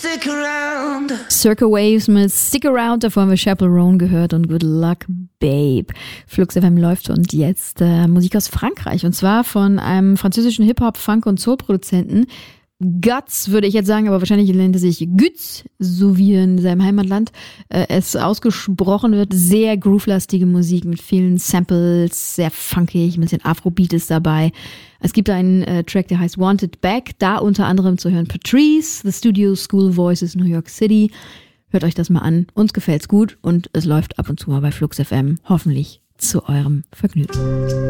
stick around. Circa Waves mit Stick Around, davor haben wir Chaperone gehört und Good Luck Babe. Flux FM läuft und jetzt Musik aus Frankreich und zwar von einem französischen Hip-Hop, Funk- und Soul-Produzenten. Guts würde ich jetzt sagen, aber wahrscheinlich nennt er sich Gütz, so wie in seinem Heimatland es ausgesprochen wird. Sehr groovelastige Musik mit vielen Samples, sehr funkig, ein bisschen Afrobeat ist dabei. Es gibt einen Track, der heißt Wanted Back, da unter anderem zu hören Patrice, The Studio School Voices New York City. Hört euch das mal an, uns gefällt's gut und es läuft ab und zu mal bei Flux FM, hoffentlich zu eurem Vergnügen.